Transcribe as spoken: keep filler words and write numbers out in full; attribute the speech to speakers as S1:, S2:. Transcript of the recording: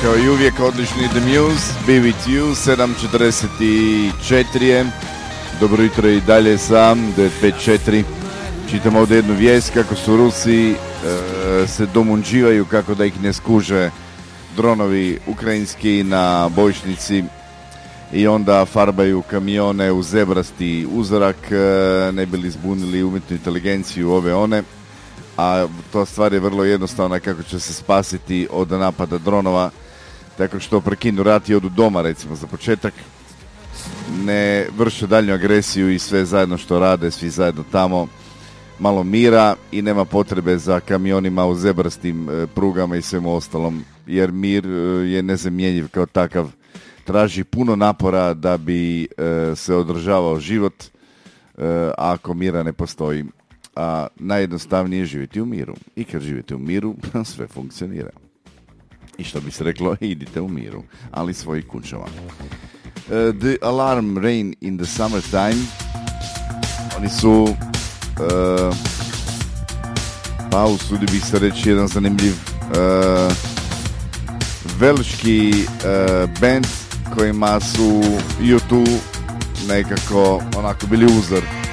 S1: kao i uvijek odlični The Muse, Be With You, sedam četrdeset četiri je. Dobro jutro i dalje sam, devet pet četiri. Čitam ovdje jednu vijest kako su Rusi e, se domunđivaju kako da ih ne skuže dronovi ukrajinski na bojišnici i onda farbaju kamione u zebrasti uzorak, e, ne bi li zbunili umjetnu inteligenciju ove one. A to stvar je vrlo jednostavna kako će se spasiti od napada dronova, tako što prekinu rat i odu doma, recimo, za početak. Ne vrše daljnju agresiju i sve zajedno što rade, svi zajedno tamo, malo mira i nema potrebe za kamionima u zebrastim e, prugama i svemu ostalom, jer mir e, je nezamjenjiv kao takav. Traži puno napora da bi e, se održavao život, e, ako mira ne postoji. A najjednostavnije je živjeti u miru. I kad živite u miru, sve funkcionira. I što bi se reklo, idite u miru, ali svojih kućama. Uh, the Alarm Rain in the Summertime. Oni su uh, pa usudi bih se reći jedan zanimljiv uh, velški uh, band kojima su U dva nekako onako bili uzor.